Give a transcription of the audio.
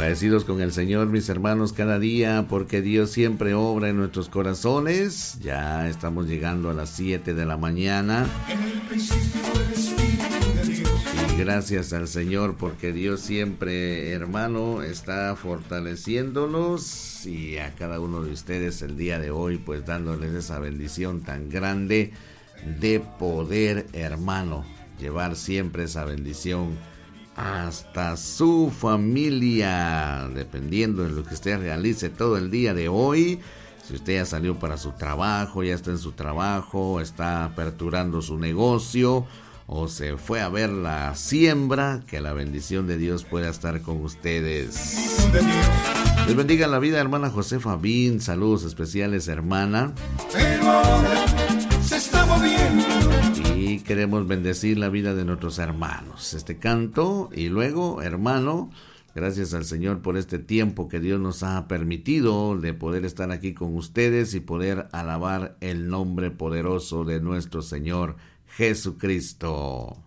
Agradecidos con el Señor, mis hermanos, cada día, porque Dios siempre obra en nuestros corazones. Ya estamos llegando a las 7 de la mañana. Y gracias al Señor, porque Dios siempre, hermano, está fortaleciéndonos. Y a cada uno de ustedes el día de hoy, pues dándoles esa bendición tan grande de poder, hermano, llevar siempre esa bendición hasta su familia, dependiendo de lo que usted realice todo el día de hoy. Si usted ya salió para su trabajo, ya está en su trabajo, está aperturando su negocio o se fue a ver la siembra, que la bendición de Dios pueda estar con ustedes. Les bendiga la vida, hermana Josefa Bin. Saludos especiales, hermana. Pero ahora se está moviendo. Y queremos bendecir la vida de nuestros hermanos. Este canto y luego, hermano, gracias al Señor por este tiempo que Dios nos ha permitido de poder estar aquí con ustedes y poder alabar el nombre poderoso de nuestro Señor Jesucristo.